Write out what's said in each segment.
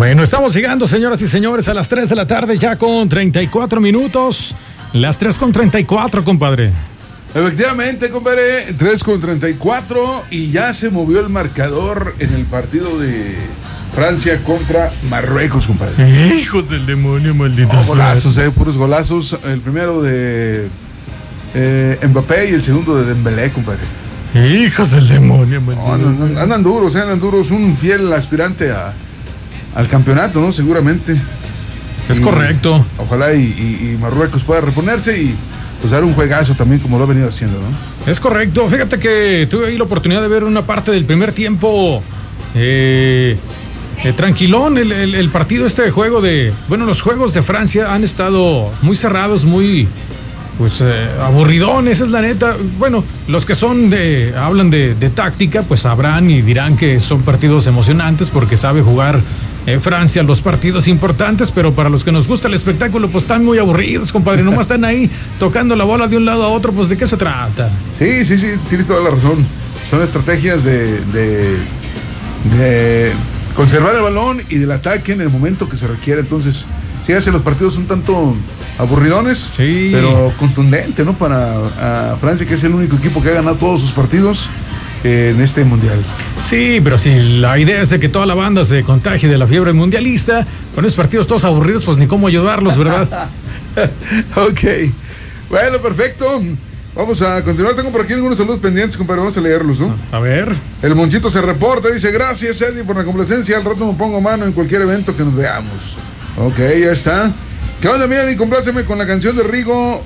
Bueno, estamos llegando, señoras y señores, a las 3 de la tarde, ya con 34 minutos. Las 3:34, compadre. Efectivamente, compadre, 3:34 y ya se movió el marcador en el partido de Francia contra Marruecos, compadre. Hijos del demonio, malditos. Golazos, puros golazos. El primero de Mbappé y el segundo de Dembélé, compadre. Hijos del demonio, malditos. No, andan duros. Un fiel aspirante al campeonato, ¿no? Seguramente. Es correcto. Ojalá y Marruecos pueda reponerse y pues dar un juegazo también como lo ha venido haciendo, ¿no? Es correcto. Fíjate que tuve ahí la oportunidad de ver una parte del primer tiempo tranquilón. El partido de juego bueno, los juegos de Francia han estado muy cerrados, muy aburridones, es la neta. Bueno, los que hablan de táctica, pues sabrán y dirán que son partidos emocionantes porque sabe jugar Francia los partidos importantes, pero para los que nos gusta el espectáculo, pues están muy aburridos, compadre. Nomás están ahí tocando la bola de un lado a otro, pues ¿de qué se trata? Sí, tienes toda la razón. Son estrategias de conservar el balón y del ataque en el momento que se requiere. Entonces, sí, los partidos un tanto aburridones, sí, pero contundente, ¿no? Para Francia, que es el único equipo que ha ganado todos sus partidos en este mundial. Sí, pero si la idea es de que toda la banda se contagie de la fiebre mundialista, con esos partidos todos aburridos, pues ni cómo ayudarlos, ¿verdad? Ok. Bueno, perfecto. Vamos a continuar. Tengo por aquí algunos saludos pendientes, compadre. Vamos a leerlos, ¿no? A ver. El Monchito se reporta. Dice: gracias, Eddie, por la complacencia. Al rato me pongo mano en cualquier evento que nos veamos. Ok, ya está. ¿Qué onda, mi Eddie? Compláceme con la canción de Rigo.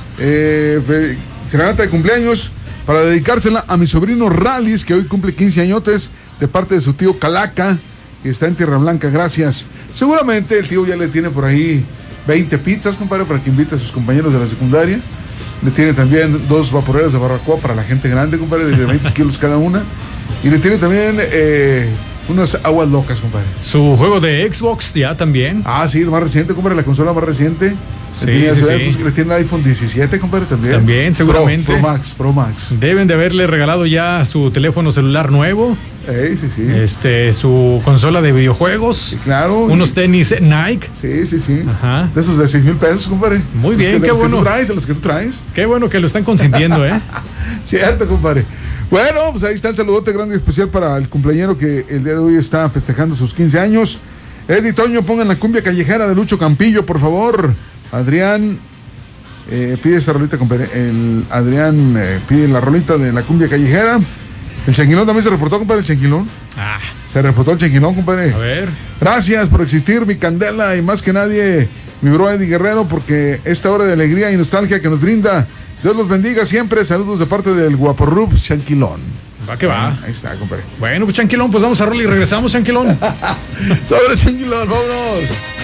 Serenata de cumpleaños. Para dedicársela a mi sobrino Ralis, que hoy cumple 15 añotes, de parte de su tío Calaca, que está en Tierra Blanca. Gracias. Seguramente el tío ya le tiene por ahí 20 pizzas, compadre, para que invite a sus compañeros de la secundaria. Le tiene también 2 vaporeras de barbacoa para la gente grande, compadre, de 20 kilos cada una. Y le tiene también unas aguas locas, compadre. Su juego de Xbox ya también. Ah, sí, el más reciente, compadre, la consola más reciente. Sí. Le tiene el iPhone 17, compadre, también. También, seguramente. Pro Max. Deben de haberle regalado ya su teléfono celular nuevo. Sí. Su consola de videojuegos. Sí, claro. Unos tenis Nike. Sí. Ajá. De esos de 6,000 pesos, compadre. Muy bien, qué bueno. De los que tú traes. Qué bueno que lo están consintiendo, ¿eh? Cierto, compadre. Bueno, pues ahí está el saludote grande y especial para el cumpleañero que el día de hoy está festejando sus 15 años. Eddie Toño, pongan la cumbia callejera de Lucho Campillo, por favor. Adrián pide esta rolita, compadre. Adrián pide la rolita de la cumbia callejera. El Chanquilón también se reportó, compadre, el Chanquilón. Se reportó el Chanquilón, compadre. A ver. Gracias por existir, mi candela, y más que nadie, mi bro Eddie Guerrero, porque esta hora de alegría y nostalgia que nos brinda, Dios los bendiga siempre. Saludos de parte del Guaporrub Chanquilón. Va que va. Ahí está, compadre. Bueno, pues Chanquilón, pues vamos a rolar y regresamos, Chanquilón. Sobre Chanquilón, vámonos.